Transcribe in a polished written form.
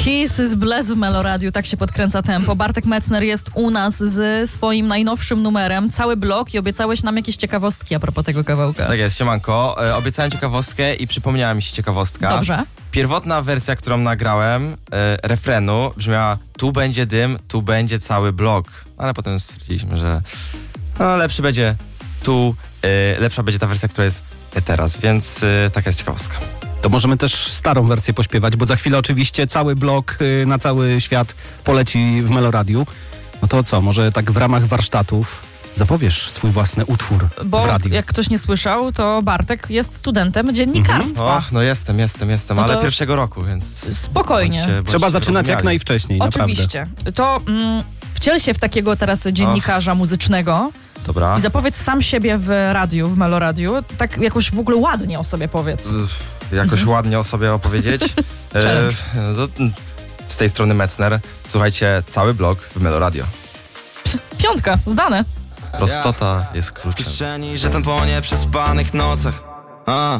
Kiss is Bless w Meloradiu, tak się podkręca tempo. Bartek Metzner jest u nas z swoim najnowszym numerem, cały blok, i obiecałeś nam jakieś ciekawostki a propos tego kawałka. Tak jest, siemanko. Obiecałem ciekawostkę i przypomniała mi się ciekawostka. Dobrze. Pierwotna wersja, którą nagrałem, refrenu, brzmiała: tu będzie dym, tu będzie cały blok. Ale potem stwierdziliśmy, że lepszy będzie lepsza będzie ta wersja, która jest teraz, więc taka jest ciekawostka. To możemy też starą wersję pośpiewać, bo za chwilę oczywiście cały blok na cały świat poleci w Meloradiu. No to co, może tak w ramach warsztatów zapowiesz swój własny utwór Bo w radiu? jak ktoś nie słyszał, to Bartek jest studentem dziennikarstwa. No jestem, No ale to pierwszego roku, więc... Spokojnie. Trzeba zaczynać jak najwcześniej, Oczywiście. naprawdę. To wciel się w takiego teraz dziennikarza muzycznego Dobra. i zapowiedz sam siebie w radiu, w Meloradiu. Tak jakoś w ogóle ładnie o sobie powiedz. Jakoś ładnie o sobie opowiedzieć. Z tej strony Metzner. Słuchajcie, cały blok w Meloradio. 5, zdane. Prostota jest W kluczem. kieszeni, że ten po nieprzespanych nocach.